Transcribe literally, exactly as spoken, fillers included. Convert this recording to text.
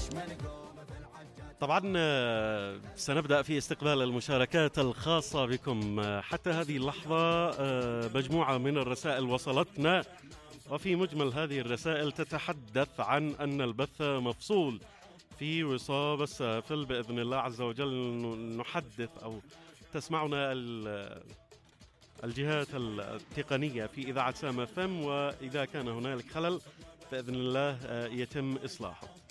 طبعا آه، سنبدأ في استقبال المشاركات الخاصة بكم. آه، حتى هذه اللحظة آه، مجموعة من الرسائل وصلتنا، وفي مجمل هذه الرسائل تتحدث عن أن البث مفصول في وصاب السافل. بإذن الله عز وجل نحدث أو تسمعنا الجهات التقنية في إذاعة سام اف ام، وإذا كان هنالك خلل بإذن الله يتم إصلاحه.